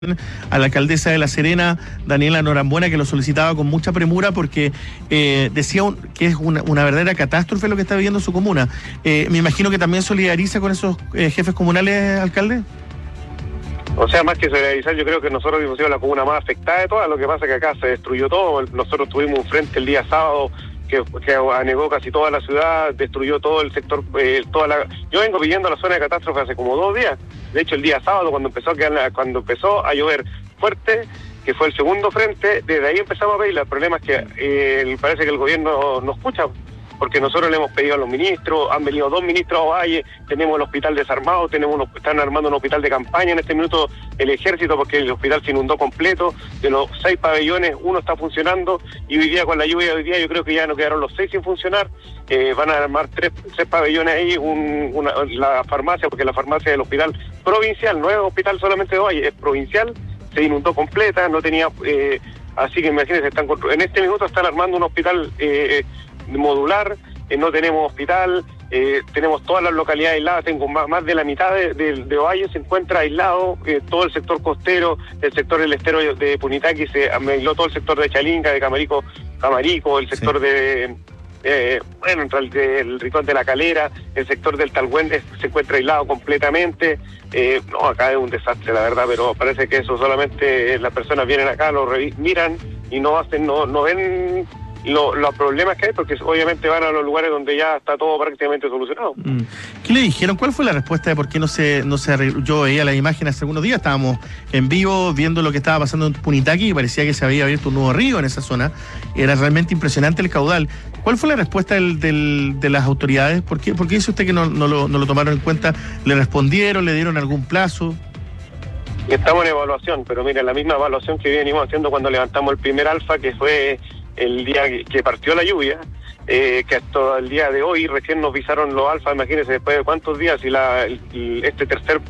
a la alcaldesa de La Serena, Daniela Norambuena, que lo solicitaba con mucha premura porque decía que es una verdadera catástrofe lo que está viviendo su comuna. Me imagino que también solidariza con esos jefes comunales, alcalde. O sea, más que solidarizar, yo creo que nosotros hemos sido la comuna más afectada de todas. Lo que pasa es que acá se destruyó todo. Nosotros tuvimos un frente el día sábado que anegó casi toda la ciudad, destruyó todo el sector, Yo vengo pidiendo la zona de catástrofe hace como 2 días. De hecho, el día sábado, cuando empezó a llover fuerte, que fue el segundo frente, desde ahí empezamos a pedir. El problema es que parece que el gobierno no escucha, porque nosotros le hemos pedido a los ministros, han venido 2 ministros a Ovalle, tenemos el hospital desarmado, están armando un hospital de campaña en este minuto el ejército, porque el hospital se inundó completo. De los 6 pabellones, 1 está funcionando, y hoy día, con la lluvia de hoy día, yo creo que ya no quedaron los 6 sin funcionar. Van a armar 3 pabellones ahí, la farmacia, porque la farmacia del hospital provincial, no es hospital solamente de Ovalle, es provincial, se inundó completa, no tenía... así que imagínense, en este minuto están armando un hospital modular, no tenemos hospital, tenemos todas las localidades aisladas. Tengo más de la mitad de Ovalle se encuentra aislado, todo el sector costero, el sector del estero de Punitaqui, se aisló todo el sector de Chalinca, de Camarico, el sector de el Rincón de la Calera, el sector del Talgüende se encuentra aislado completamente. No, acá es un desastre, la verdad, pero parece que eso solamente las personas vienen acá, lo miran y no ven los problemas que hay, porque obviamente van a los lugares donde ya está todo prácticamente solucionado. ¿Qué le dijeron? ¿Cuál fue la respuesta de por qué no se arregló? Yo veía las imágenes hace algunos días, estábamos en vivo viendo lo que estaba pasando en Punitaqui y parecía que se había abierto un nuevo río en esa zona. Era realmente impresionante el caudal. ¿Cuál fue la respuesta de las autoridades? ¿Por qué dice usted que no lo tomaron en cuenta? ¿Le respondieron? ¿Le dieron algún plazo? Estamos en evaluación, pero mira, la misma evaluación que venimos haciendo cuando levantamos el primer alfa, que fue el día que partió la lluvia, que hasta el día de hoy recién nos visaron los alfas. Imagínense después de cuántos días, y este tercer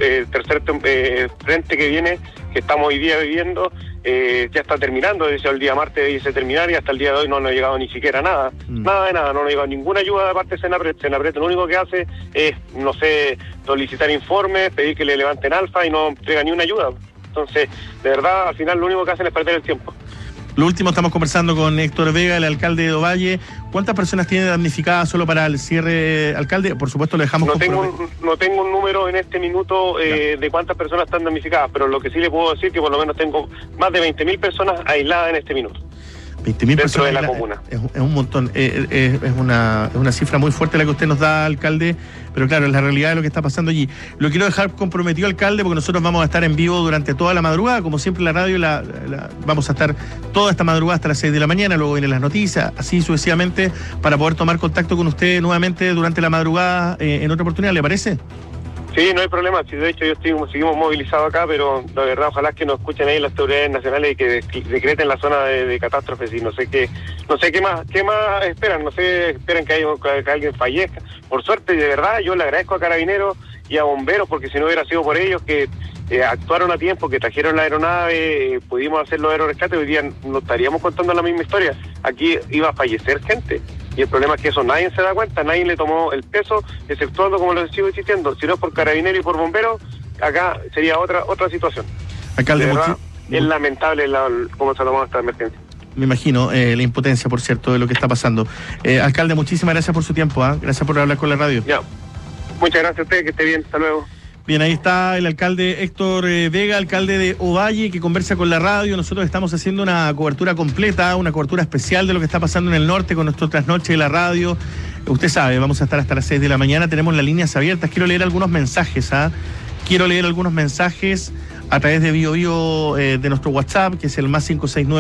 frente que viene, que estamos hoy día viviendo, ya está terminando. De hecho, el día martes dice terminar, y hasta el día de hoy no nos ha llegado ni siquiera nada. Nada de nada, no nos ha llegado ninguna ayuda de parte de Senapred. Senapred lo único que hace es, no sé, solicitar informes, pedir que le levanten alfa, y no entrega ni una ayuda. Entonces, de verdad, al final lo único que hacen es perder el tiempo. Lo último, estamos conversando con Héctor Vega, el alcalde de Ovalle. ¿Cuántas personas tiene damnificadas solo para el cierre, alcalde? Por supuesto, lo dejamos... No tengo un número en este minuto de cuántas personas están damnificadas, pero lo que sí le puedo decir que por lo menos tengo más de 20.000 personas aisladas en este minuto. 20.000 personas de la comuna. Es un montón, es una cifra muy fuerte la que usted nos da, alcalde, pero claro, es la realidad de lo que está pasando allí. Lo quiero dejar comprometido, alcalde, porque nosotros vamos a estar en vivo durante toda la madrugada, como siempre la radio, vamos a estar toda esta madrugada hasta las 6 de la mañana, luego vienen las noticias, así sucesivamente, para poder tomar contacto con usted nuevamente durante la madrugada en otra oportunidad, ¿le parece? Sí, no hay problema. Sí, de hecho, seguimos movilizados acá, pero la verdad, ojalá que nos escuchen ahí las autoridades nacionales y que decreten la zona de catástrofes. Y no sé qué más esperan. No sé, esperan que alguien fallezca. Por suerte, de verdad, yo le agradezco a Carabineros y a Bomberos, porque si no hubiera sido por ellos que actuaron a tiempo, que trajeron la aeronave, pudimos hacer los aerorescates, hoy día no estaríamos contando la misma historia. Aquí iba a fallecer gente. Y el problema es que eso nadie se da cuenta, nadie le tomó el peso, exceptuando, como lo sigo insistiendo, si no es por Carabineros y por Bomberos, acá sería otra situación. Alcalde, de verdad, es lamentable cómo se tomó esta emergencia. Me imagino la impotencia, por cierto, de lo que está pasando. Alcalde, muchísimas gracias por su tiempo, gracias por hablar con la radio. Ya, muchas gracias a usted, que esté bien, hasta luego. Bien, ahí está el alcalde Héctor Vega, alcalde de Ovalle, que conversa con la radio. Nosotros estamos haciendo una cobertura completa, una cobertura especial de lo que está pasando en el norte con nuestro trasnoche de la radio. Usted sabe, vamos a estar hasta las 6 de la mañana, tenemos las líneas abiertas. Quiero leer algunos mensajes, Quiero leer algunos mensajes a través de BioBio de nuestro WhatsApp, que es el más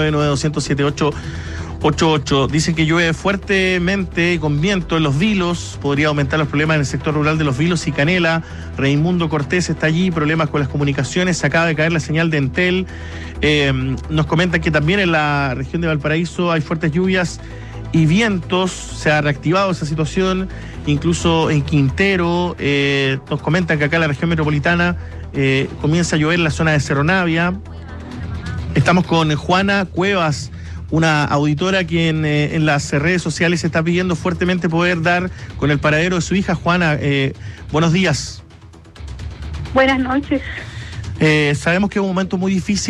569-92007888. Dicen que llueve fuertemente con viento en Los Vilos, podría aumentar los problemas en el sector rural de Los Vilos y Canela. Raimundo Cortés está allí, problemas con las comunicaciones, se acaba de caer la señal de Entel. Nos comentan que también en la región de Valparaíso hay fuertes lluvias y vientos, se ha reactivado esa situación, incluso en Quintero. Nos comentan que acá en la región metropolitana comienza a llover en la zona de Cerro Navia. Estamos con Juana Cuevas, una auditora que en las redes sociales está pidiendo fuertemente poder dar con el paradero de su hija. Juana, buenos días. Buenas noches. Sabemos que es un momento muy difícil.